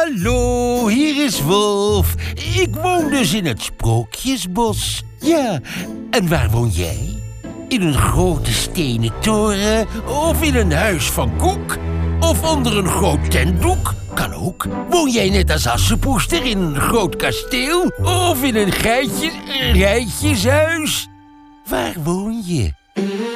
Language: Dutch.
Hallo, hier is Wolf. Ik woon dus in het Sprookjesbos. Ja, en waar woon jij? In een grote stenen toren of in een huis van koek? Of onder een groot tentdoek? Kan ook. Woon jij net als Assepoester in een groot kasteel? Of in een rijtjeshuis? Waar woon je?